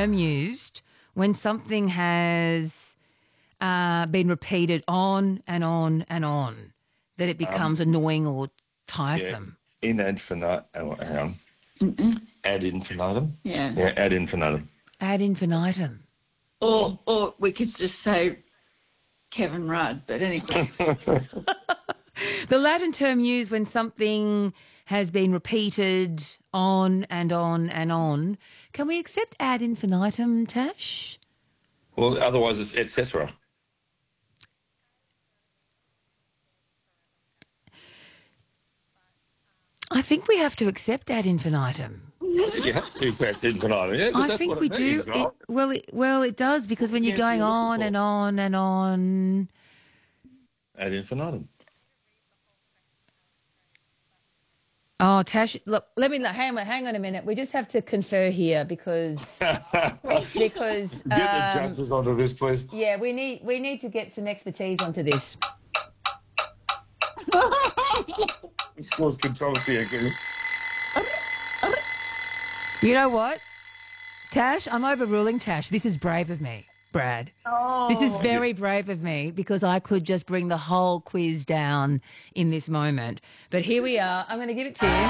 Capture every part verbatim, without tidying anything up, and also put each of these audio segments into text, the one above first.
term used when something has uh, been repeated on and on and on that it becomes um, annoying or tiresome? Yeah. In infinitum. Oh, hang on. Mm-mm. Ad infinitum. Yeah. Yeah, ad infinitum. Ad infinitum. Or, or we could just say Kevin Rudd, but anyway. The Latin term used when something has been repeated on and on and on. Can we accept ad infinitum, Tash? Well, otherwise it's et cetera. I think we have to accept ad infinitum. You have to accept infinitum, yeah? I think we do. It, well, it, well, it does, because when you're going on and on and on... Ad infinitum. Oh, Tash, look, let me, hang on, hang on a minute. We just have to confer here because... because... Get the um, judges onto this, please. Yeah, we need, we need to get some expertise onto this. Of course, controversy again. You know what? Tash, I'm overruling Tash. This is brave of me, Brad. Oh. This is very brave of me because I could just bring the whole quiz down in this moment. But here we are. I'm going to give it to you.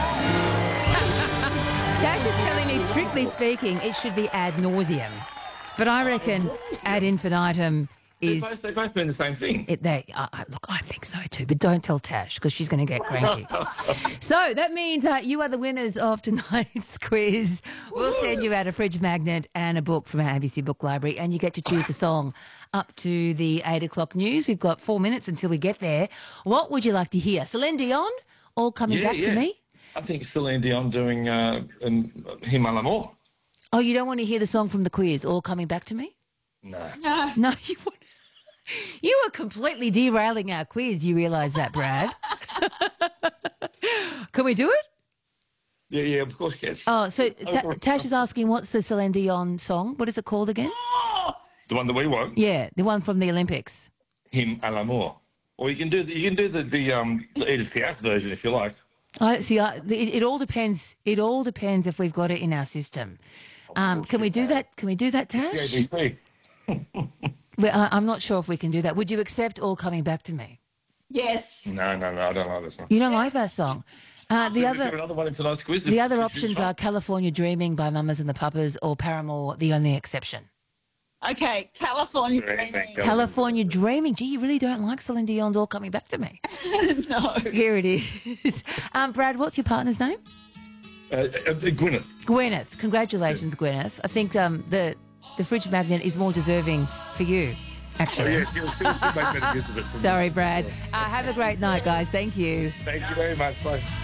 Tash is telling me, strictly speaking, it should be ad nauseum. But I reckon ad infinitum is... They both, they both mean the same thing. It, they, uh, look, I think so too, but don't tell Tash because she's going to get cranky. So that means uh, you are the winners of tonight's quiz. We'll send you out a fridge magnet and a book from our A B C Book Library, and you get to choose the song up to the eight o'clock news. We've got four minutes until we get there. What would you like to hear? Celine Dion, All Coming yeah, Back yeah. to Me? I think Celine Dion doing uh, um, Him à l'amour. Oh, you don't want to hear the song from the quiz, All Coming Back to Me? No. No. No, you wouldn't. You are completely derailing our quiz. You realise that, Brad? Can we do it? Yeah, yeah, of course, yes. Oh, so Ta- Tash is asking, what's the Celine Dion song? What is it called again? The one that we want. Yeah, the one from the Olympics. Him à l'amour. Or you can do the, you can do the the um the Edith Piaf version if you like. I see. I, it, it all depends. It all depends if we've got it in our system. Um, can we do that? Can we do that, Tash? The A B C. Well, I, I'm not sure if we can do that. Would you accept All Coming Back to Me? Yes. No, no, no, I don't like this one. You don't like that song? Uh, the Can we do other, another one in tonight's quiz. the other options are California Dreaming by Mamas and the Papas or Paramore, The Only Exception. Okay, California Dreaming. Dreaming. California Dreaming. Gee, you really don't like Celine Dion's All Coming Back to Me. No. Here it is. Um, Brad, what's your partner's name? Uh, uh, Gwyneth. Gwyneth. Congratulations, Gwyneth. I think um, the the fridge magnet is more deserving for you, actually. Oh, yeah, she'll, she'll, she'll make better use of it. Sorry, Brad. Uh, have a great night, guys. Thank you. Thank you very much. Bye.